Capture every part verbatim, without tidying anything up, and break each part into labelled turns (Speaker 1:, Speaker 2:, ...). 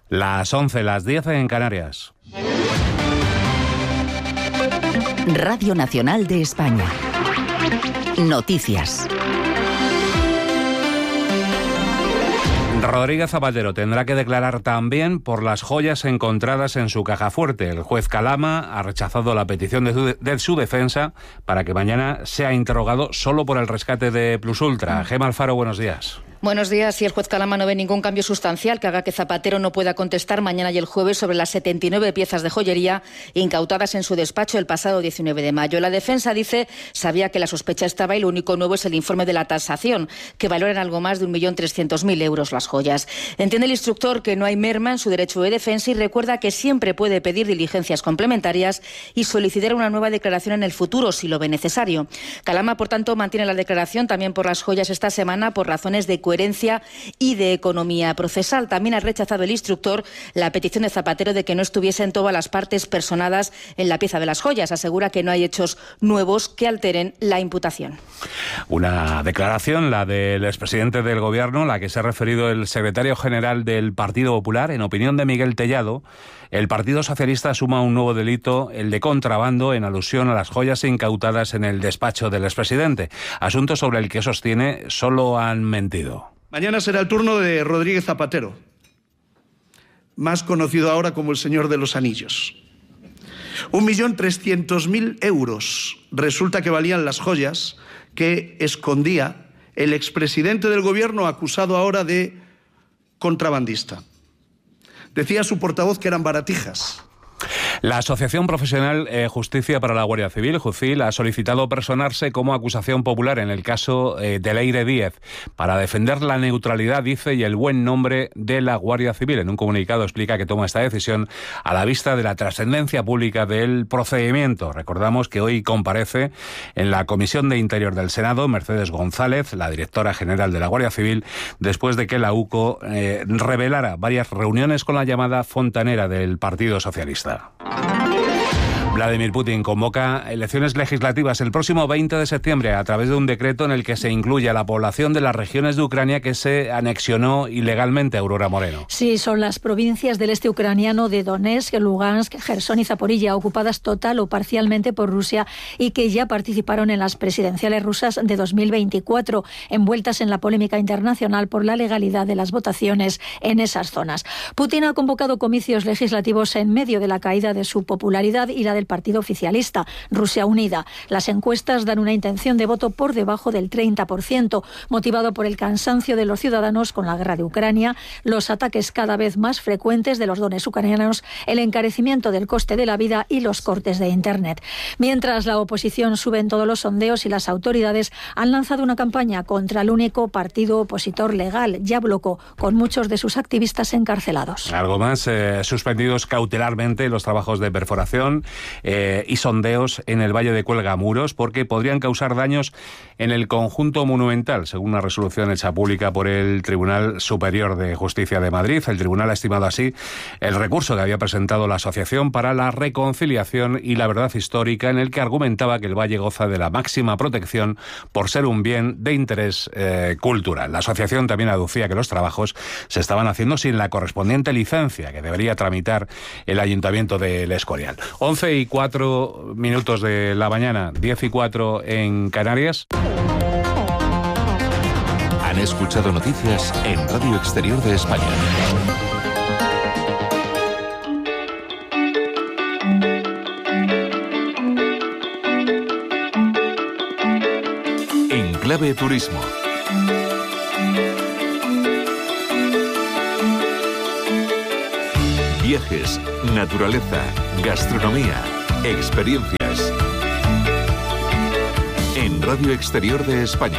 Speaker 1: Las once, las diez en Canarias.
Speaker 2: Radio Nacional de España. Noticias.
Speaker 1: Rodríguez Zapatero tendrá que declarar también por las joyas encontradas en su caja fuerte. El juez Calama ha rechazado la petición de su, de su defensa para que mañana sea interrogado solo por el rescate de Plus Ultra. Gemma Alfaro, buenos días.
Speaker 3: Buenos días. Si el juez Calama no ve ningún cambio sustancial que haga que Zapatero no pueda contestar mañana y el jueves sobre las setenta y nueve piezas de joyería incautadas en su despacho el pasado diecinueve de mayo. La defensa dice sabía que la sospecha estaba y lo único nuevo es el informe de la tasación, que valora en algo más de un millón trescientos mil euros las joyas. Entiende el instructor que no hay merma en su derecho de defensa y recuerda que siempre puede pedir diligencias complementarias y solicitar una nueva declaración en el futuro si lo ve necesario. Calama, por tanto, mantiene la declaración también por las joyas esta semana por razones de coherencia y de economía procesal. También ha rechazado el instructor la petición de Zapatero de que no estuviesen todas las partes personadas en la pieza de las joyas. Asegura que no hay hechos nuevos que alteren la imputación.
Speaker 1: Una declaración, la del expresidente del Gobierno, la que se ha referido el secretario general del Partido Popular. En opinión de Miguel Tellado, el Partido Socialista suma un nuevo delito, el de contrabando, en alusión a las joyas incautadas en el despacho del expresidente. Asunto sobre el que sostiene solo han mentido.
Speaker 4: Mañana será el turno de Rodríguez Zapatero, más conocido ahora como el Señor de los Anillos. Un millón trescientos mil euros resulta que valían las joyas que escondía el expresidente del Gobierno, acusado ahora de contrabandista. Decía su portavoz que eran baratijas.
Speaker 1: La Asociación Profesional eh, Justicia para la Guardia Civil, Jucil, ha solicitado personarse como acusación popular en el caso eh, de Leire Díez para defender la neutralidad, dice, y el buen nombre de la Guardia Civil. En un comunicado explica que toma esta decisión a la vista de la trascendencia pública del procedimiento. Recordamos que hoy comparece en la Comisión de Interior del Senado Mercedes González, la directora general de la Guardia Civil, después de que la U C O eh, revelara varias reuniones con la llamada fontanera del Partido Socialista. Vladimir Putin convoca elecciones legislativas el próximo veinte de septiembre a través de un decreto en el que se incluye a la población de las regiones de Ucrania que se anexionó ilegalmente. Aurora Moreno.
Speaker 5: Sí, son las provincias del este ucraniano de Donetsk, Lugansk, Jersón y Zaporilla, ocupadas total o parcialmente por Rusia y que ya participaron en las presidenciales rusas de dos mil veinticuatro, envueltas en la polémica internacional por la legalidad de las votaciones en esas zonas. Putin ha convocado comicios legislativos en medio de la caída de su popularidad y la del partido oficialista, Rusia Unida. Las encuestas dan una intención de voto por debajo del treinta por ciento, motivado por el cansancio de los ciudadanos con la guerra de Ucrania, los ataques cada vez más frecuentes de los dones ucranianos, el encarecimiento del coste de la vida y los cortes de Internet. Mientras la oposición sube en todos los sondeos y las autoridades han lanzado una campaña contra el único partido opositor legal, Yabloko, con muchos de sus activistas encarcelados.
Speaker 1: Algo más, eh, suspendidos cautelarmente los trabajos de perforación Eh, y sondeos en el Valle de Cuelgamuros porque podrían causar daños en el conjunto monumental, según una resolución hecha pública por el Tribunal Superior de Justicia de Madrid. El tribunal ha estimado así el recurso que había presentado la Asociación para la Reconciliación y la Verdad Histórica, en el que argumentaba que el valle goza de la máxima protección por ser un bien de interés eh, cultural. La asociación también aducía que los trabajos se estaban haciendo sin la correspondiente licencia que debería tramitar el Ayuntamiento del Escorial. once y cuatro minutos de la mañana, diez y cuatro en Canarias.
Speaker 6: Han escuchado noticias en Radio Exterior de España. En Clave Turismo. Viajes, naturaleza, gastronomía, experiencias. En Radio Exterior de España.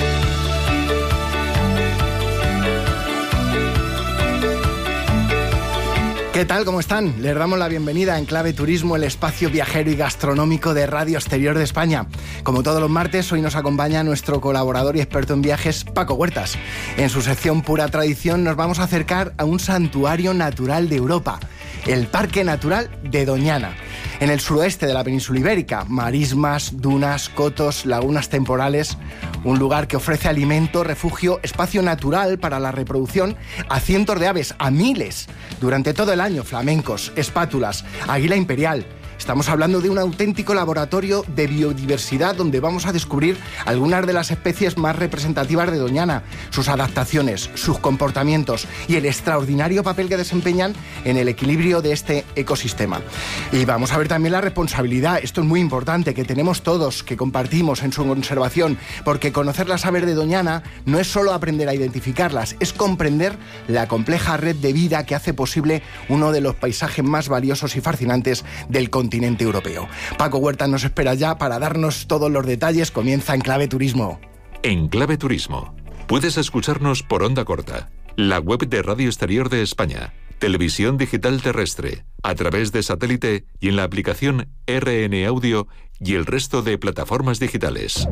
Speaker 7: ¿Qué tal? ¿Cómo están? Les damos la bienvenida en Clave Turismo, el espacio viajero y gastronómico de Radio Exterior de España. Como todos los martes, hoy nos acompaña nuestro colaborador y experto en viajes, Paco Huertas. En su sección Pura Tradición nos vamos a acercar a un santuario natural de Europa, el Parque Natural de Doñana. En el suroeste de la península ibérica, marismas, dunas, cotos, lagunas temporales, un lugar que ofrece alimento, refugio, espacio natural para la reproducción a cientos de aves, a miles, durante todo el año, flamencos, espátulas, águila imperial. Estamos hablando de un auténtico laboratorio de biodiversidad donde vamos a descubrir algunas de las especies más representativas de Doñana, sus adaptaciones, sus comportamientos y el extraordinario papel que desempeñan en el equilibrio de este ecosistema. Y vamos a ver también la responsabilidad, esto es muy importante, que tenemos todos, que compartimos en su conservación, porque conocer las aves de Doñana no es solo aprender a identificarlas, es comprender la compleja red de vida que hace posible uno de los paisajes más valiosos y fascinantes del continente europeo. Paco Huerta nos espera ya para darnos todos los detalles. Comienza En Clave Turismo.
Speaker 6: En Clave Turismo. Puedes escucharnos por onda corta, la web de Radio Exterior de España, televisión digital terrestre, a través de satélite y en la aplicación R N Audio y el resto de plataformas digitales.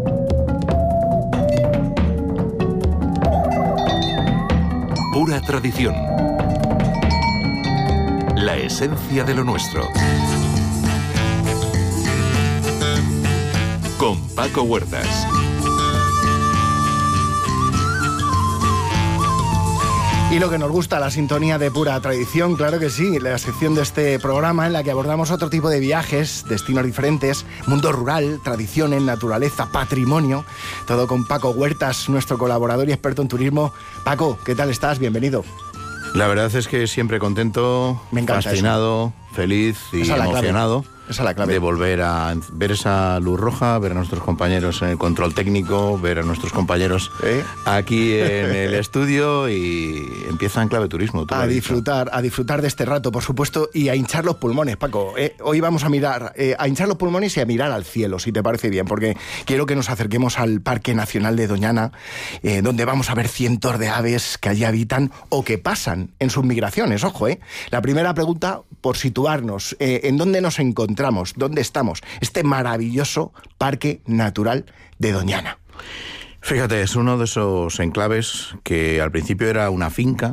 Speaker 6: Pura tradición. La esencia de lo nuestro. Con Paco Huertas.
Speaker 7: Y lo que nos gusta, la sintonía de Pura Tradición, claro que sí, la sección de este programa en la que abordamos otro tipo de viajes, destinos diferentes, mundo rural, tradiciones, naturaleza, patrimonio, todo con Paco Huertas, nuestro colaborador y experto en turismo. Paco, ¿qué tal estás? Bienvenido.
Speaker 8: La verdad es que siempre contento,
Speaker 7: Me encanta
Speaker 8: fascinado,
Speaker 7: eso.
Speaker 8: feliz y
Speaker 7: Esa es la
Speaker 8: emocionado.
Speaker 7: clave. Esa es la clave.
Speaker 8: De volver a ver esa luz roja, ver a nuestros compañeros en el control técnico, ver a nuestros compañeros
Speaker 7: ¿Eh?
Speaker 8: aquí en el estudio y empieza En Clave Turismo. tú lo
Speaker 7: A
Speaker 8: has dicho.
Speaker 7: disfrutar, a disfrutar de este rato, por supuesto, y a hinchar los pulmones, Paco. Eh, hoy vamos a mirar, eh, a hinchar los pulmones y a mirar al cielo, si te parece bien, porque quiero que nos acerquemos al Parque Nacional de Doñana, eh, donde vamos a ver cientos de aves que allí habitan o que pasan en sus migraciones. Ojo, eh. La primera pregunta, por situarnos, eh, ¿en dónde nos encontramos? ¿Dónde estamos? Este maravilloso Parque Natural de Doñana.
Speaker 8: Fíjate, es uno de esos enclaves que al principio era una finca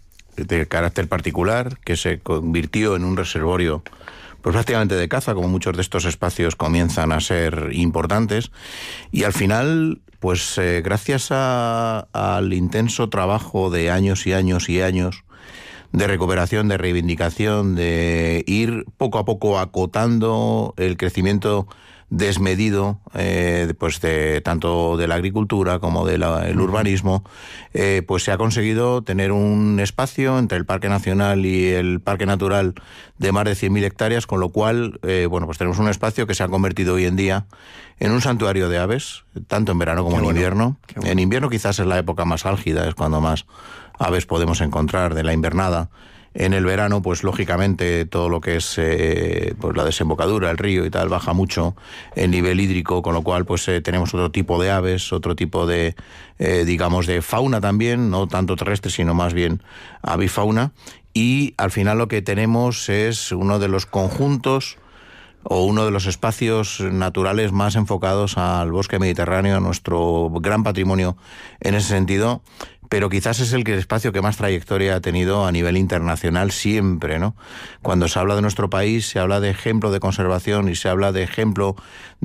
Speaker 8: de carácter particular, que se convirtió en un reservorio pues prácticamente de caza, como muchos de estos espacios comienzan a ser importantes, y al final, pues eh, gracias a, al intenso trabajo de años y años y años, de recuperación, de reivindicación, de ir poco a poco acotando el crecimiento desmedido, eh, pues de tanto de la agricultura como del de urbanismo, eh, pues se ha conseguido tener un espacio entre el Parque Nacional y el Parque Natural de más de cien mil hectáreas, con lo cual, eh, bueno, pues tenemos un espacio que se ha convertido hoy en día en un santuario de aves, tanto en verano como
Speaker 7: Qué
Speaker 8: en
Speaker 7: bueno,
Speaker 8: invierno.
Speaker 7: bueno.
Speaker 8: En invierno quizás es la época más álgida, es cuando más aves podemos encontrar de la invernada. En el verano, pues lógicamente todo lo que es eh, pues la desembocadura, el río y tal, baja mucho el nivel hídrico, con lo cual pues eh, tenemos otro tipo de aves, otro tipo de, eh, digamos, de fauna también, no tanto terrestre, sino más bien avifauna. Y al final lo que tenemos es uno de los conjuntos o uno de los espacios naturales más enfocados al bosque mediterráneo, a nuestro gran patrimonio en ese sentido, pero quizás es el espacio que más trayectoria ha tenido a nivel internacional siempre, ¿no? Cuando se habla de nuestro país, se habla de ejemplo de conservación y se habla de ejemplo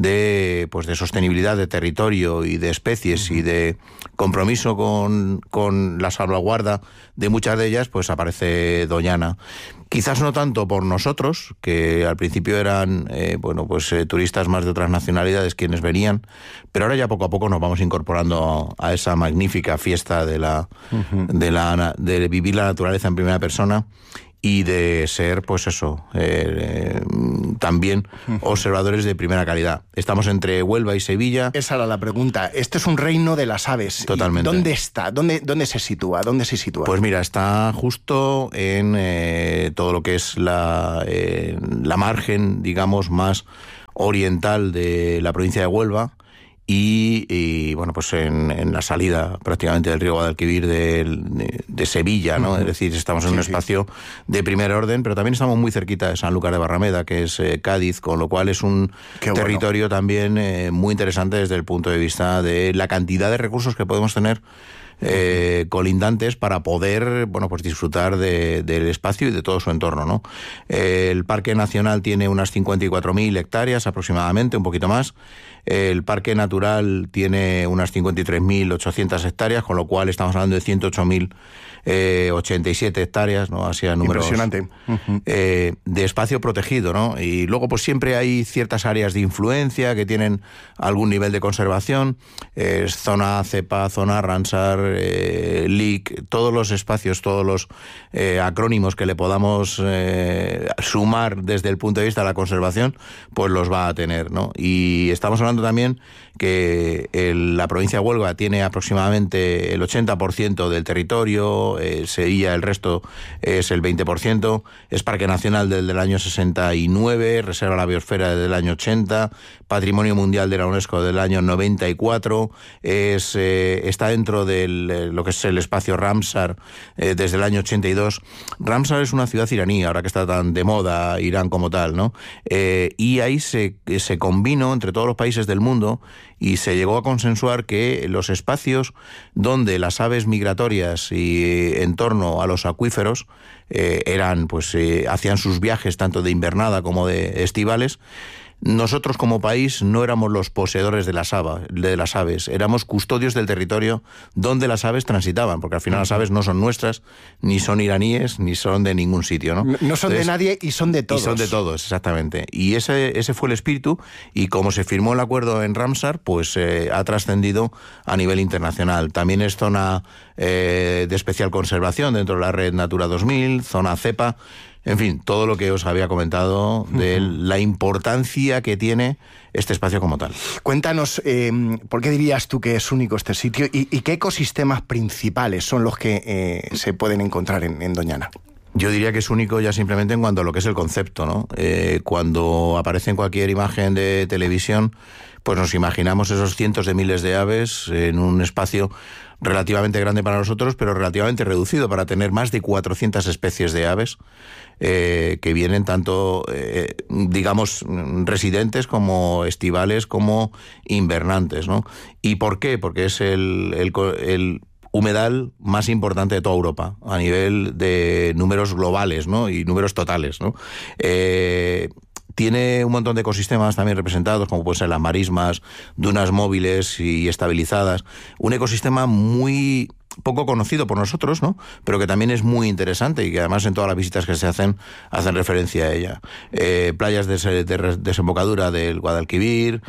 Speaker 8: de, pues, de sostenibilidad de territorio y de especies y de compromiso con, con la salvaguarda de muchas de ellas, pues aparece Doñana. Quizás no tanto por nosotros, que al principio eran eh, bueno, pues eh, turistas más de otras nacionalidades quienes venían, pero ahora ya poco a poco nos vamos incorporando a, a esa magnífica fiesta de la, uh-huh. de la de vivir la naturaleza en primera persona y de ser, pues eso, eh, eh, también uh-huh. observadores de primera calidad. Estamos entre Huelva y Sevilla.
Speaker 7: Esa era la pregunta. Este es un reino de las aves.
Speaker 8: Totalmente.
Speaker 7: ¿Dónde está? ¿Dónde, dónde se sitúa? ¿Dónde se sitúa?
Speaker 8: Pues mira, está justo en eh, todo lo que es la, eh, la margen, digamos, más oriental de la provincia de Huelva. Y, y bueno, pues en, en la salida prácticamente del río Guadalquivir de, de, de Sevilla, ¿no? Uh-huh. Es decir, estamos en sí, un espacio sí. de primer orden, pero también estamos muy cerquita de Sanlúcar de Barrameda, que es eh, Cádiz, con lo cual es un Qué territorio bueno. también eh, muy interesante desde el punto de vista de la cantidad de recursos que podemos tener eh, colindantes para poder, bueno, pues disfrutar de, del espacio y de todo su entorno, ¿no? Eh, el Parque Nacional tiene unas cincuenta y cuatro mil hectáreas aproximadamente, un poquito más. El Parque Natural tiene unas cincuenta y tres mil ochocientas hectáreas, con lo cual estamos hablando de ciento ocho mil ochenta y siete hectáreas, ¿no? Así a números.
Speaker 7: Impresionante. Uh-huh.
Speaker 8: eh, de espacio protegido, ¿no? Y luego, pues siempre hay ciertas áreas de influencia que tienen algún nivel de conservación. Eh, zona CEPA, zona Ramsar, eh, L I C, todos los espacios, todos los eh, acrónimos que le podamos eh, sumar desde el punto de vista de la conservación, pues los va a tener, ¿no? Y estamos hablando también que el, la provincia de Huelva tiene aproximadamente el ochenta por ciento del territorio, eh, Sevilla el resto es el veinte por ciento, es Parque Nacional desde el año sesenta y nueve, Reserva de la Biosfera desde el año ochenta, Patrimonio Mundial de la UNESCO del año noventa y cuatro, es, eh, está dentro de lo que es el espacio Ramsar eh, desde el año ochenta y dos. Ramsar es una ciudad iraní, ahora que está tan de moda Irán como tal, ¿no? Eh, y ahí se, se combinó entre todos los países del mundo y se llegó a consensuar que los espacios donde las aves migratorias y en torno a los acuíferos eh, eran, pues, eh, hacían sus viajes tanto de invernada como de estivales. Nosotros como país no éramos los poseedores de las, ava, de las aves, éramos custodios del territorio donde las aves transitaban, porque al final las aves no son nuestras, ni son iraníes, ni son de ningún sitio, ¿no?
Speaker 7: No, no son Entonces, de nadie y son de todos.
Speaker 8: Y son de todos, exactamente. Y ese, ese fue el espíritu, y como se firmó el acuerdo en Ramsar, pues eh, ha trascendido a nivel internacional. También es zona eh, de especial conservación dentro de la red Natura dos mil, zona CEPA. En fin, todo lo que os había comentado de la importancia que tiene este espacio como tal.
Speaker 7: Cuéntanos, eh, ¿por qué dirías tú que es único este sitio y, y qué ecosistemas principales son los que eh, se pueden encontrar en, en Doñana?
Speaker 8: Yo diría que es único ya simplemente en cuanto a lo que es el concepto, ¿no? Eh, cuando aparece en cualquier imagen de televisión, pues nos imaginamos esos cientos de miles de aves en un espacio relativamente grande para nosotros, pero relativamente reducido para tener más de cuatrocientas especies de aves eh, que vienen tanto, eh, digamos, residentes como estivales como invernantes, ¿no? ¿Y por qué? Porque es el, el, el humedal más importante de toda Europa a nivel de números globales, ¿no? Y números totales, ¿no? Eh, Tiene un montón de ecosistemas también representados, como pueden ser las marismas, dunas móviles y estabilizadas. Un ecosistema muy poco conocido por nosotros, ¿no? Pero que también es muy interesante y que además en todas las visitas que se hacen hacen referencia a ella. Eh, playas de, de desembocadura del Guadalquivir,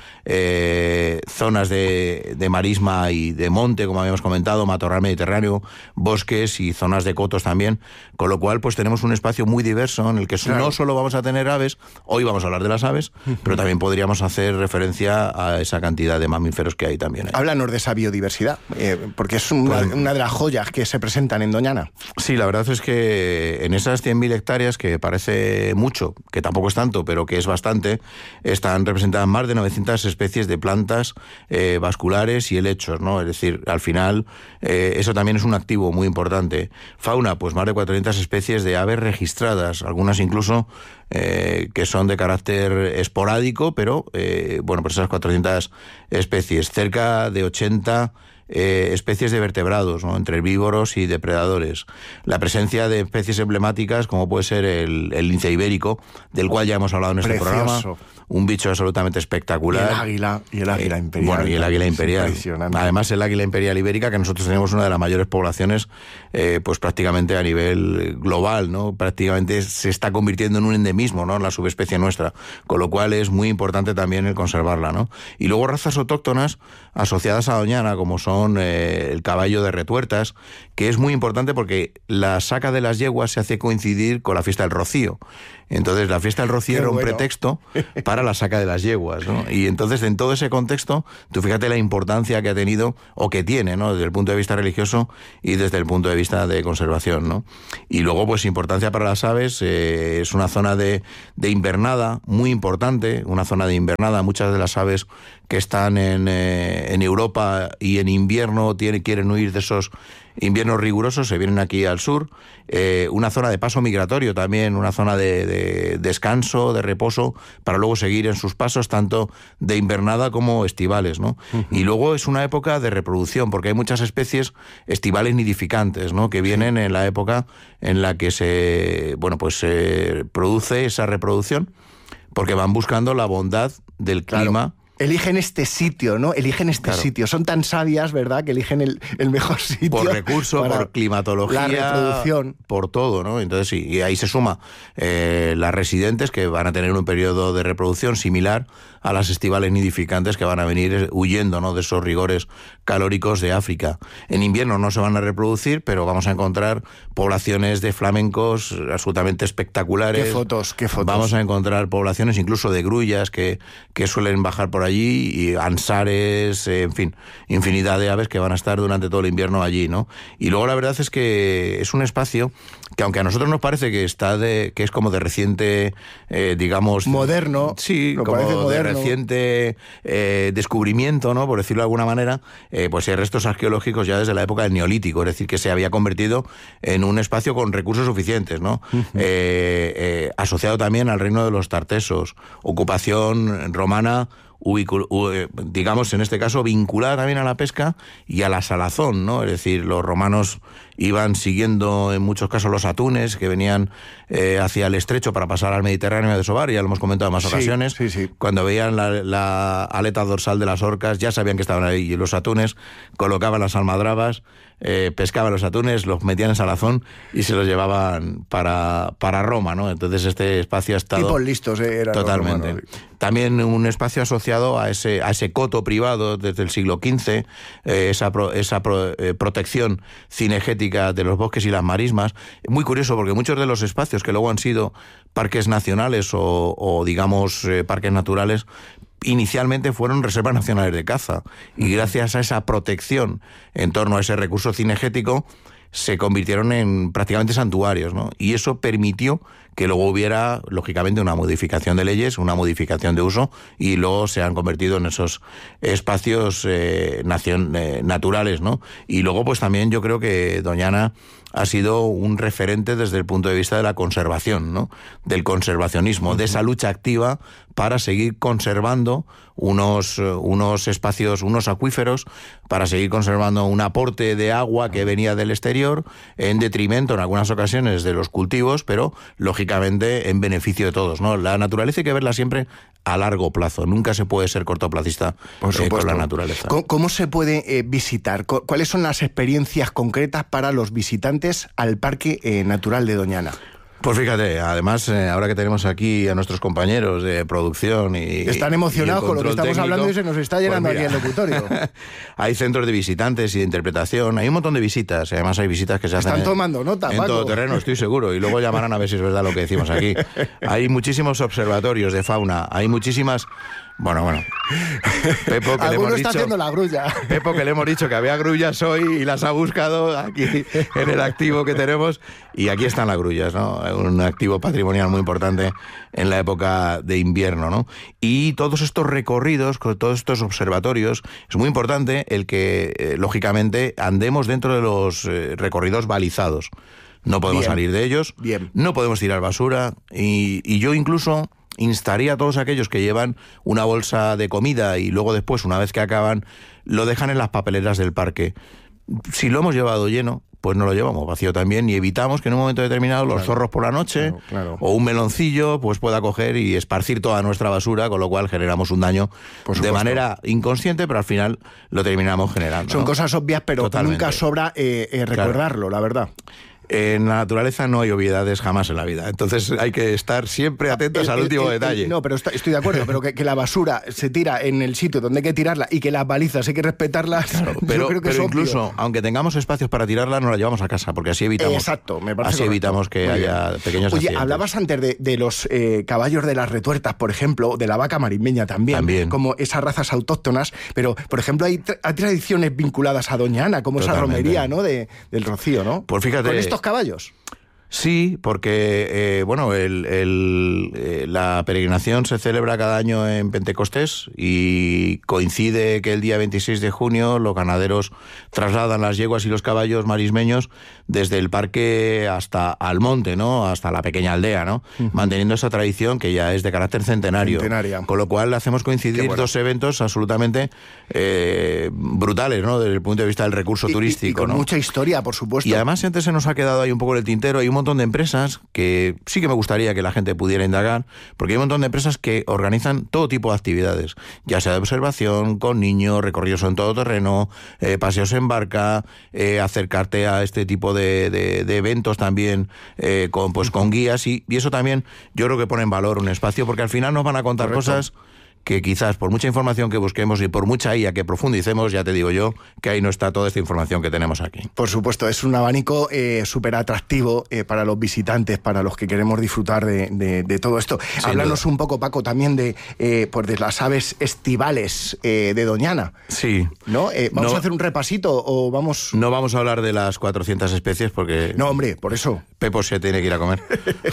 Speaker 8: eh, zonas de, de marisma y de monte, como habíamos comentado, matorral mediterráneo, bosques y zonas de cotos también, con lo cual pues tenemos un espacio muy diverso en el que claro, no solo vamos a tener aves, hoy vamos a hablar de las aves, pero también podríamos hacer referencia a esa cantidad de mamíferos que hay también ahí.
Speaker 7: Háblanos de esa biodiversidad, eh, porque es una, pues, una de las joyas que se presentan en Doñana.
Speaker 8: Sí, la verdad es que en esas cien mil hectáreas, que parece mucho, que tampoco es tanto, pero que es bastante, están representadas más de novecientas especies de plantas eh, vasculares y helechos, ¿no? Es decir, al final, eh, eso también es un activo muy importante. Fauna, pues más de cuatrocientas especies de aves registradas, algunas incluso eh, que son de carácter esporádico, pero, eh, bueno, pues esas cuatrocientas especies, cerca de ochenta Eh, especies de vertebrados, ¿no? Entre herbívoros y depredadores. La presencia de especies emblemáticas, como puede ser el, el lince ibérico, del cual ya hemos hablado en este
Speaker 7: Precioso.
Speaker 8: programa. Un bicho absolutamente espectacular.
Speaker 7: Y el águila, y el águila
Speaker 8: eh,
Speaker 7: imperial.
Speaker 8: Bueno, y el águila imperial. Además, el águila imperial ibérica, que nosotros tenemos una de las mayores poblaciones, eh, pues prácticamente a nivel global, ¿no? Prácticamente se está convirtiendo en un endemismo, ¿no? La subespecie nuestra. Con lo cual es muy importante también el conservarla, ¿no? Y luego razas autóctonas asociadas a Doñana, como son eh, el caballo de Retuertas, que es muy importante porque la saca de las yeguas se hace coincidir con la fiesta del Rocío. Entonces, la fiesta del Rocío era un bueno. pretexto para la saca de las yeguas, ¿no? Y entonces, en todo ese contexto, tú fíjate la importancia que ha tenido, o que tiene, ¿no? Desde el punto de vista religioso y desde el punto de vista de conservación, ¿no? Y luego, pues, importancia para las aves, eh, es una zona de, de invernada muy importante, una zona de invernada. Muchas de las aves que están en, eh, en Europa y en invierno tienen, quieren huir de esos inviernos rigurosos, se vienen aquí al sur, eh, una zona de paso migratorio también, una zona de, de descanso, de reposo, para luego seguir en sus pasos, tanto de invernada como estivales, ¿no? Uh-huh. Y luego es una época de reproducción, porque hay muchas especies estivales nidificantes, ¿no? Que vienen sí. en la época en la que se, bueno, pues se produce esa reproducción, porque van buscando la bondad del clima.
Speaker 7: Claro. Eligen este sitio, ¿no? Eligen este claro. sitio. Son tan sabias, ¿verdad?, que eligen el, el mejor sitio.
Speaker 8: Por recurso, por climatología,
Speaker 7: la reproducción.
Speaker 8: Por todo, ¿no? Entonces sí, y ahí se suma eh, las residentes, que van a tener un periodo de reproducción similar a las estivales nidificantes, que van a venir huyendo, ¿no?, de esos rigores calóricos de África. En invierno no se van a reproducir, pero vamos a encontrar poblaciones de flamencos absolutamente espectaculares.
Speaker 7: Qué fotos, qué fotos.
Speaker 8: Vamos a encontrar poblaciones incluso de grullas que, que suelen bajar por allí, y ansares, eh, en fin, infinidad de aves que van a estar durante todo el invierno allí, ¿no? Y luego la verdad es que es un espacio que, aunque a nosotros nos parece que está de, que es como de reciente, eh, digamos,
Speaker 7: moderno,
Speaker 8: sí, como
Speaker 7: moderno.
Speaker 8: de reciente eh, descubrimiento, ¿no?, por decirlo de alguna manera, eh, pues hay restos arqueológicos ya desde la época del Neolítico, es decir, que se había convertido en un espacio con recursos suficientes, ¿no? Uh-huh. eh, eh, asociado también al reino de los tartesos, ocupación romana, digamos, en este caso, vinculada también a la pesca y a la salazón, ¿no? Es decir, los romanos iban siguiendo en muchos casos los atunes que venían eh, hacia el estrecho para pasar al Mediterráneo a desovar, ya lo hemos comentado en más
Speaker 7: sí,
Speaker 8: ocasiones.
Speaker 7: Sí, sí.
Speaker 8: Cuando veían la, la aleta dorsal de las orcas, ya sabían que estaban ahí los atunes, colocaban las almadrabas, eh, pescaban los atunes, los metían en salazón y se los llevaban para, para Roma, ¿no? Entonces este espacio ha estado...
Speaker 7: Tipos listos, eh, eran
Speaker 8: totalmente.
Speaker 7: Los romanos.
Speaker 8: También un espacio asociado a ese, a ese coto privado desde el siglo quince, eh, esa, pro, esa pro, eh, protección cinegética de los bosques y las marismas. Muy curioso, porque muchos de los espacios que luego han sido parques nacionales o, o digamos, eh, parques naturales, inicialmente fueron reservas nacionales de caza, y gracias a esa protección en torno a ese recurso cinegético se convirtieron en prácticamente santuarios, ¿no? Y eso permitió que luego hubiera, lógicamente, una modificación de leyes, una modificación de uso, y luego se han convertido en esos espacios eh, nacion, eh, naturales, ¿no? Y luego, pues también yo creo que Doñana ha sido un referente desde el punto de vista de la conservación, ¿no?, del conservacionismo, uh-huh. de esa lucha activa para seguir conservando unos, unos espacios, unos acuíferos, para seguir conservando un aporte de agua que venía del exterior, en detrimento en algunas ocasiones de los cultivos, pero lógicamente en beneficio de todos, ¿no? La naturaleza hay que verla siempre a largo plazo, nunca se puede ser cortoplacista eh, con la naturaleza.
Speaker 7: ¿Cómo, cómo se puede eh, visitar? ¿Cuáles son las experiencias concretas para los visitantes al Parque eh, Natural de Doñana?
Speaker 8: Pues fíjate, además, eh, ahora que tenemos aquí a nuestros compañeros de producción y...
Speaker 7: Están emocionados con lo que estamos
Speaker 8: técnico,
Speaker 7: hablando y se nos está llenando pues mira, aquí el locutorio.
Speaker 8: Hay centros de visitantes y de interpretación, hay un montón de visitas, y además hay visitas que se hacen...
Speaker 7: Están tomando nota,
Speaker 8: En
Speaker 7: Paco.
Speaker 8: todo terreno, estoy seguro, y luego llamarán a ver si es verdad lo que decimos aquí. Hay muchísimos observatorios de fauna, hay muchísimas... Bueno, bueno. Pepo, que le hemos
Speaker 7: está
Speaker 8: dicho,
Speaker 7: haciendo la grulla.
Speaker 8: Pepo, que le hemos dicho que había grullas hoy y las ha buscado aquí en el activo que tenemos, y aquí están las grullas, ¿no? Un activo patrimonial muy importante en la época de invierno, ¿no? Y todos estos recorridos, con todos estos observatorios, es muy importante el que, eh, lógicamente, andemos dentro de los eh, recorridos balizados. No podemos Bien. salir de ellos,
Speaker 7: Bien.
Speaker 8: no podemos tirar basura, y, y yo incluso... instaría a todos aquellos que llevan una bolsa de comida y luego después, una vez que acaban, lo dejan en las papeleras del parque. Si lo hemos llevado lleno, pues no lo llevamos vacío también, y evitamos que en un momento determinado los claro, zorros por la noche
Speaker 7: claro, claro.
Speaker 8: o un meloncillo pues pueda coger y esparcir toda nuestra basura, con lo cual generamos un daño de manera inconsciente, pero al final lo terminamos generando.
Speaker 7: Son
Speaker 8: ¿no?
Speaker 7: cosas obvias, pero Totalmente. nunca sobra eh, eh, recordarlo, claro. la verdad.
Speaker 8: En la naturaleza no hay obviedades jamás en la vida. Entonces hay que estar siempre atentos el, al último el, el, detalle.
Speaker 7: El, no, pero está, estoy de acuerdo, pero que, que la basura se tira en el sitio donde hay que tirarla y que las balizas hay que respetarlas. Claro,
Speaker 8: pero
Speaker 7: yo creo que
Speaker 8: pero
Speaker 7: es
Speaker 8: incluso,
Speaker 7: obvio.
Speaker 8: aunque tengamos espacios para tirarla, no la llevamos a casa, porque así evitamos,
Speaker 7: Exacto, me parece
Speaker 8: así
Speaker 7: correcto.
Speaker 8: evitamos que Muy haya bien. pequeños
Speaker 7: Oye,
Speaker 8: accidentes.
Speaker 7: hablabas antes de, de los eh, caballos de las retuertas, por ejemplo, de la vaca marismeña también,
Speaker 8: también.
Speaker 7: como esas razas autóctonas, pero, por ejemplo, hay, tra hay tradiciones vinculadas a Doña Ana, como Totalmente. esa romería, ¿no?, de, del Rocío, ¿no?
Speaker 8: Pues fíjate...
Speaker 7: Con estos caballos.
Speaker 8: Sí, porque eh, bueno, el, el, eh, la peregrinación se celebra cada año en Pentecostés y coincide que el día veintiséis de junio los ganaderos trasladan las yeguas y los caballos marismeños desde el parque hasta Almonte, ¿no? Hasta la pequeña aldea, ¿no? Uh-huh. Manteniendo esa tradición que ya es de carácter centenario.
Speaker 7: Centenaria.
Speaker 8: Con lo cual hacemos coincidir bueno. dos eventos absolutamente eh, brutales, ¿no? Desde el punto de vista del recurso
Speaker 7: y,
Speaker 8: turístico,
Speaker 7: y, y con
Speaker 8: ¿no?
Speaker 7: mucha historia, por supuesto.
Speaker 8: Y además antes se nos ha quedado ahí un poco en el tintero, hay un montón de empresas que sí que me gustaría que la gente pudiera indagar, porque hay un montón de empresas que organizan todo tipo de actividades, ya sea de observación, con niños, recorridos en todo terreno, eh, paseos en barca, eh, acercarte a este tipo de, de, de eventos también eh, con, pues, con guías, y, y eso también yo creo que pone en valor un espacio, porque al final nos van a contar Correcto. cosas que quizás por mucha información que busquemos y por mucha I A que profundicemos, ya te digo yo, que ahí no está toda esta información que tenemos aquí.
Speaker 7: Por supuesto, es un abanico eh, súper atractivo eh, para los visitantes, para los que queremos disfrutar de, de, de todo esto. Sin Háblanos duda. un poco, Paco, también de, eh, pues de las aves estivales eh, de Doñana.
Speaker 8: Sí.
Speaker 7: ¿No? Eh, ¿Vamos
Speaker 8: no,
Speaker 7: a hacer un repasito o vamos...?
Speaker 8: No vamos a hablar de las cuatrocientas especies porque...
Speaker 7: No, hombre, por eso.
Speaker 8: Pepo se tiene que ir a comer.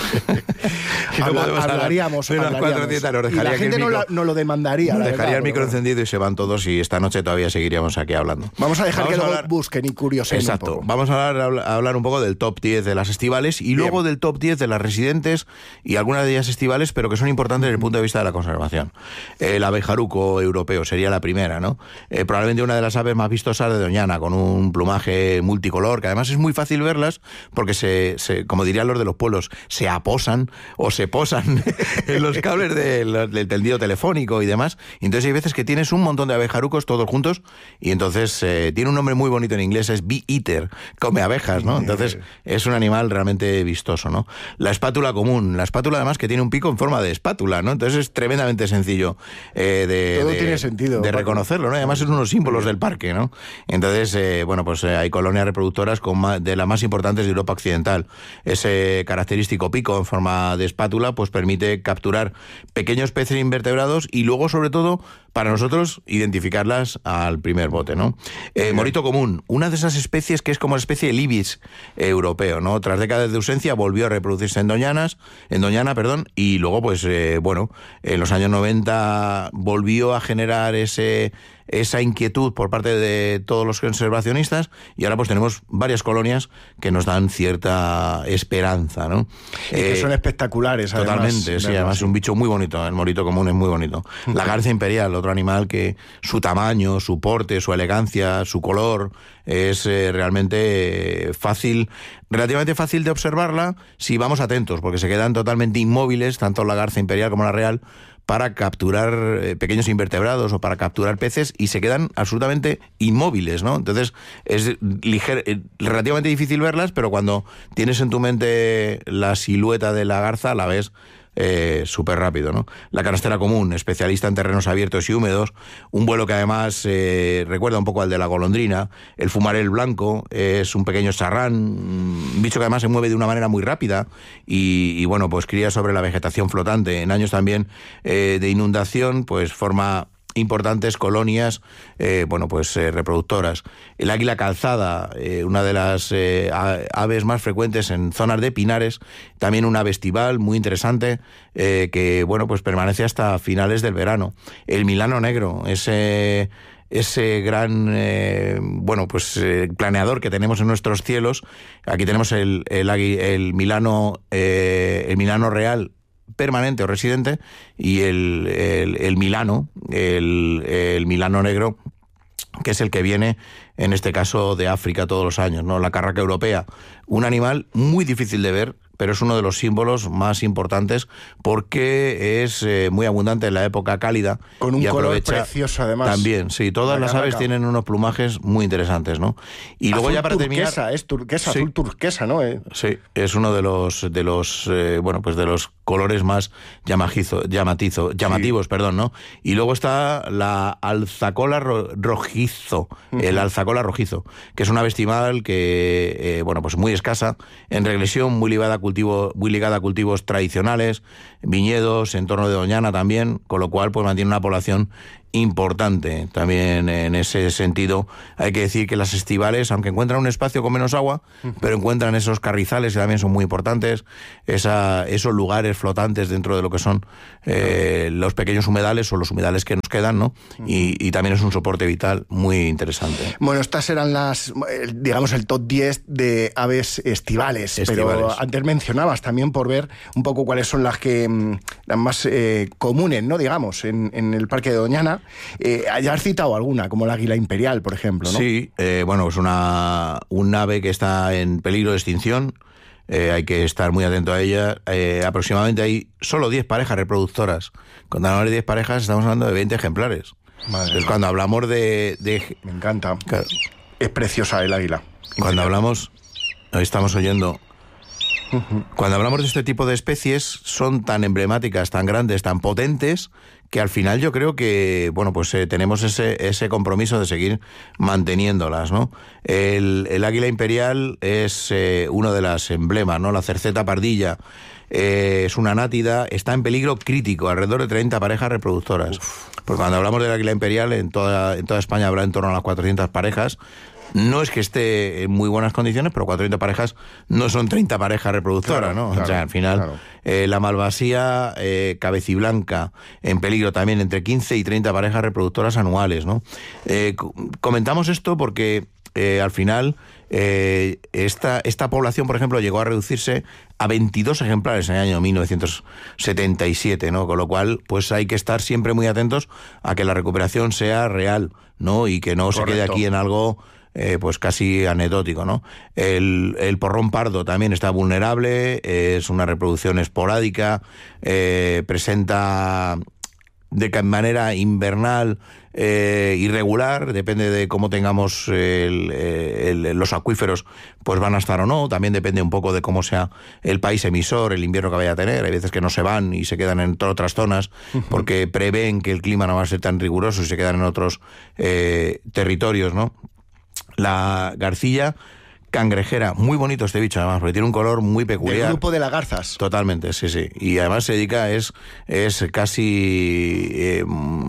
Speaker 7: no Habla, hablaríamos,
Speaker 8: de
Speaker 7: hablaríamos.
Speaker 8: cuatrocientas, nos
Speaker 7: y la gente no, la, no lo demandaría.
Speaker 8: Nos
Speaker 7: la
Speaker 8: dejaría
Speaker 7: verdad,
Speaker 8: el micro
Speaker 7: bueno.
Speaker 8: encendido y se van todos, y esta noche todavía seguiríamos aquí hablando.
Speaker 7: Vamos a dejar
Speaker 8: vamos
Speaker 7: que
Speaker 8: a
Speaker 7: luego
Speaker 8: hablar...
Speaker 7: busquen y curiosen
Speaker 8: Exacto.
Speaker 7: un poco.
Speaker 8: Vamos a hablar, a hablar un poco del top diez de las estivales y Bien. luego del top diez de las residentes y algunas de ellas estivales, pero que son importantes desde el punto de vista de la conservación. El abejaruco europeo sería la primera, ¿no? Eh, probablemente una de las aves más vistosas de Doñana, con un plumaje multicolor, que además es muy fácil verlas porque se, se como dirían los de los pueblos, se aposan o se posan en los cables de, del tendido telefónico y demás. Y entonces hay veces que tienes un montón de abejarucos todos juntos y entonces eh, tiene un nombre muy bonito en inglés, es bee eater, come abejas, ¿no? Entonces es un animal realmente vistoso, ¿no? La espátula común, la espátula además que tiene un pico en forma de espátula, ¿no? Entonces es tremendamente sencillo eh, de,
Speaker 7: Todo
Speaker 8: de,
Speaker 7: tiene sentido,
Speaker 8: de
Speaker 7: Paco.
Speaker 8: reconocerlo, ¿no? Y además es uno de los símbolos del parque, ¿no? Entonces, eh, bueno, pues eh, hay colonias reproductoras con más, de las más importantes de Europa Occidental. Ese característico pico en forma de espátula pues permite capturar pequeños peces invertebrados y luego, sobre todo, para nosotros, identificarlas al primer bote, ¿no? Eh, morito común, una de esas especies que es como una especie de libis europeo, ¿no? Tras décadas de ausencia volvió a reproducirse en Doñanas, en Doñana, perdón, y luego, pues, eh, bueno, en los años noventa volvió a generar ese... esa inquietud por parte de todos los conservacionistas y ahora pues tenemos varias colonias que nos dan cierta esperanza, ¿no?
Speaker 7: Y eh, que son espectaculares, además.
Speaker 8: Totalmente, sí, además es un bicho muy bonito, el morito común es muy bonito. La garza imperial, otro animal que su tamaño, su porte, su elegancia, su color, es eh, realmente fácil, relativamente fácil de observarla si vamos atentos, porque se quedan totalmente inmóviles, tanto la garza imperial como la real, para capturar eh, pequeños invertebrados o para capturar peces y se quedan absolutamente inmóviles, ¿no? Entonces es liger, eh, relativamente difícil verlas, pero cuando tienes en tu mente la silueta de la garza, la ves eh, súper rápido, ¿no? La canastera común, especialista en terrenos abiertos y húmedos, un vuelo que además eh, recuerda un poco al de la golondrina. El fumarel blanco es un pequeño charrán, un bicho que además se mueve de una manera muy rápida y, y bueno, pues cría sobre la vegetación flotante. En años también eh, de inundación, pues forma importantes colonias, eh, bueno, pues eh, reproductoras. El águila calzada, eh, una de las eh, aves más frecuentes en zonas de pinares, también una ave estival muy interesante, eh, que, bueno, pues permanece hasta finales del verano. El milano negro, ese... ese gran, eh, bueno, pues eh, planeador que tenemos en nuestros cielos. Aquí tenemos el, el, el Milano, eh, el Milano real, permanente o residente, y el, el, el Milano, el, el Milano negro, que es el que viene, en este caso, de África todos los años, ¿no? La carraca europea, un animal muy difícil de ver, pero es uno de los símbolos más importantes porque es eh, muy abundante en la época cálida.
Speaker 7: Con un
Speaker 8: y
Speaker 7: color precioso, además.
Speaker 8: También, sí, todas las aves tienen unos plumajes muy interesantes, ¿no? Y
Speaker 7: azul
Speaker 8: luego ya para
Speaker 7: turquesa,
Speaker 8: terminar...
Speaker 7: es turquesa,
Speaker 8: sí,
Speaker 7: azul turquesa, ¿no? Eh.
Speaker 8: Sí, es uno de los, de los eh, bueno, pues de los colores más llamajizo, llamatizo, llamativos, sí. perdón, ¿no? Y luego está la alzacola ro rojizo, uh-huh. el alzacola rojizo, que es una ave estival que, eh, bueno, pues muy escasa, en regresión, muy ligada a cultivo, muy ligada a cultivos tradicionales, viñedos, entorno de Doñana también, con lo cual pues mantiene una población importante también en ese sentido. Hay que decir que las estivales, aunque encuentran un espacio con menos agua, pero encuentran esos carrizales que también son muy importantes, esa, esos lugares flotantes dentro de lo que son eh, los pequeños humedales o los humedales que nos quedan, ¿no? Y, y también es un soporte vital muy interesante.
Speaker 7: Bueno, estas eran las, digamos, el top diez de aves estivales,
Speaker 8: estivales.
Speaker 7: Pero antes mencionabas también por ver un poco cuáles son las que las más eh, comunes, ¿no? Digamos, en, en el Parque de Doñana. Eh, ya has citado alguna, como el águila imperial, por ejemplo, ¿no?
Speaker 8: Sí, eh, bueno, es una un ave que está en peligro de extinción. Eh, hay que estar muy atento a ella. Eh, aproximadamente hay solo diez parejas reproductoras. Cuando hablamos de diez parejas estamos hablando de veinte ejemplares.
Speaker 7: Madre
Speaker 8: Entonces, cuando hablamos de, de...
Speaker 7: Me encanta.
Speaker 8: Claro.
Speaker 7: Es preciosa el águila.
Speaker 8: Cuando hablamos... Hoy estamos oyendo... Cuando hablamos de este tipo de especies, son tan emblemáticas, tan grandes, tan potentes, que al final yo creo que, bueno, pues eh, tenemos ese, ese compromiso de seguir manteniéndolas, ¿no? El, el águila imperial es eh, uno de las emblemas, ¿no? La cerceta pardilla eh, es una nátida, está en peligro crítico, alrededor de treinta parejas reproductoras. Uf. Porque cuando hablamos del águila imperial, en toda, en toda España habrá en torno a las cuatrocientas parejas. No es que esté en muy buenas condiciones, pero cuatrocientas parejas no son treinta parejas reproductoras,
Speaker 7: claro,
Speaker 8: ¿no?
Speaker 7: Claro,
Speaker 8: o sea, al final, claro. eh, la malvasía eh, cabeciblanca, en peligro también, entre quince y treinta parejas reproductoras anuales, ¿no? Eh, comentamos esto porque eh, al final eh, esta, esta población, por ejemplo, llegó a reducirse a veintidós ejemplares en el año mil novecientos setenta y siete, ¿no? Con lo cual, pues hay que estar siempre muy atentos a que la recuperación sea real, ¿no? Y que no Correcto. se quede aquí en algo... Eh, pues casi anecdótico, ¿no? El, el porrón pardo también está vulnerable, eh, es una reproducción esporádica, eh, presenta de manera invernal eh, irregular, depende de cómo tengamos el, el, los acuíferos, pues van a estar o no, también depende un poco de cómo sea el país emisor, el invierno que vaya a tener, hay veces que no se van y se quedan en otras zonas porque prevén que el clima no va a ser tan riguroso y se quedan en otros eh, territorios, ¿no? La garcilla cangrejera, muy bonito este bicho además, porque tiene un color muy peculiar.
Speaker 7: El grupo de las garzas.
Speaker 8: Totalmente, sí, sí. Y además se dedica, es, es casi eh,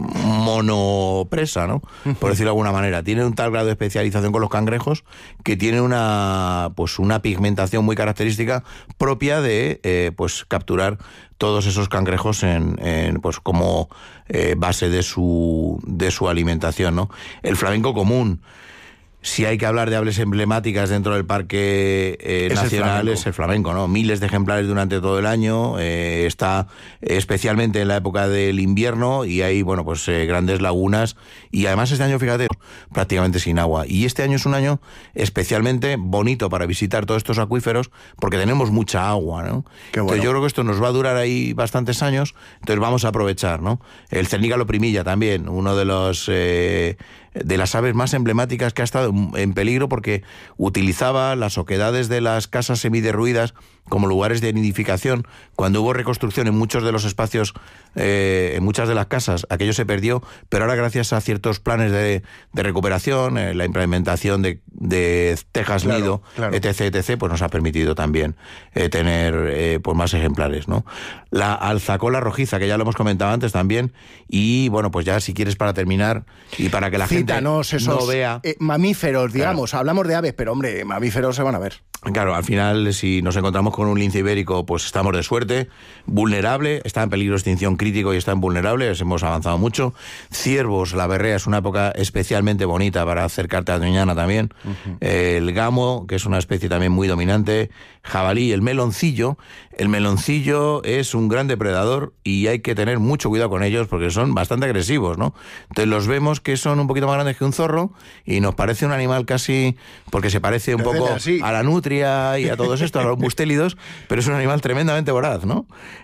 Speaker 8: monopresa, ¿no? Por decirlo de alguna manera. Tiene un tal grado de especialización con los cangrejos que tiene una, pues, una pigmentación muy característica propia de eh, pues capturar todos esos cangrejos en, en pues como eh, base de su, de su alimentación, ¿no? El flamenco común. Si hay que hablar de aves emblemáticas dentro del Parque eh, es Nacional, el es el flamenco, ¿no? Miles de ejemplares durante todo el año, eh, está especialmente en la época del invierno y hay, bueno, pues eh, grandes lagunas y además este año, fíjate, prácticamente sin agua. Y este año es un año especialmente bonito para visitar todos estos acuíferos porque tenemos mucha agua, ¿no? Qué bueno. Entonces yo creo que esto nos va a durar ahí bastantes años, entonces vamos a aprovechar, ¿no? El cernícalo primilla también, uno de los... Eh, de las aves más emblemáticas que ha estado en peligro porque utilizaba las oquedades de las casas semiderruidas como lugares de nidificación. Cuando hubo reconstrucción en muchos de los espacios, eh, en muchas de las casas, aquello se perdió, pero ahora gracias a ciertos planes de, de recuperación, eh, la implementación de, de tejas claro, nido, claro. etc, etc, pues nos ha permitido también eh, tener eh, pues más ejemplares, ¿no? La alzacola rojiza, que ya lo hemos comentado antes también, y bueno, pues ya si quieres para terminar y para que la
Speaker 7: Cítanos
Speaker 8: gente
Speaker 7: esos,
Speaker 8: no vea...
Speaker 7: Eh, mamíferos, digamos, claro. Hablamos de aves, pero hombre, mamíferos se van a ver.
Speaker 8: Claro, al final, si nos encontramos con un lince ibérico, pues estamos de suerte. Vulnerable, está en peligro de extinción crítico y está en vulnerable, hemos avanzado mucho. Ciervos, la berrea es una época especialmente bonita para acercarte a Doñana también. Uh-huh. El gamo, que es una especie también muy dominante. Jabalí, el meloncillo. El meloncillo es un gran depredador y hay que tener mucho cuidado con ellos porque son bastante agresivos, ¿no? Entonces los vemos que son un poquito más grandes que un zorro y nos parece un animal casi, porque se parece un poco a la nutria y a todos estos, a los mustélidos, pero es un animal tremendamente voraz, ¿no?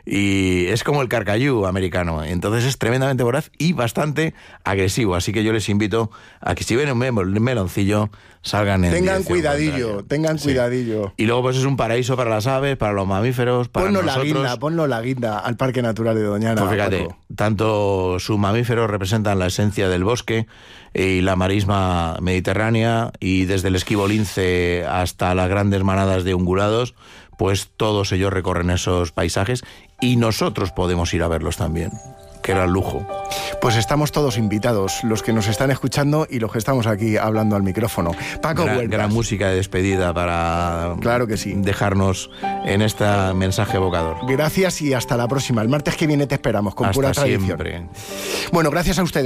Speaker 8: Y es como el carcayú americano, entonces es tremendamente voraz y bastante agresivo, así que yo les invito a que si ven un meloncillo salgan en
Speaker 7: tengan cuidadillo, tengan sí. cuidadillo.
Speaker 8: Y luego pues es un paraíso para las aves, para los mamíferos, para
Speaker 7: ponnos
Speaker 8: nosotros.
Speaker 7: la guinda, ponnos la guinda al Parque Natural de Doñana.
Speaker 8: Pues fíjate,
Speaker 7: Paco.
Speaker 8: Tanto sus mamíferos representan la esencia del bosque y la marisma mediterránea, y desde el esquivo lince hasta las grandes manadas de ungulados, pues todos ellos recorren esos paisajes y nosotros podemos ir a verlos también. qué gran lujo.
Speaker 7: Pues estamos todos invitados, los que nos están escuchando y los que estamos aquí hablando al micrófono. Paco
Speaker 8: Gran,
Speaker 7: Huertas.
Speaker 8: gran música de despedida para
Speaker 7: claro que sí.
Speaker 8: dejarnos en este mensaje evocador.
Speaker 7: Gracias y hasta la próxima. El martes que viene te esperamos con
Speaker 8: hasta
Speaker 7: pura tradición.
Speaker 8: Siempre.
Speaker 7: Bueno, gracias a ustedes.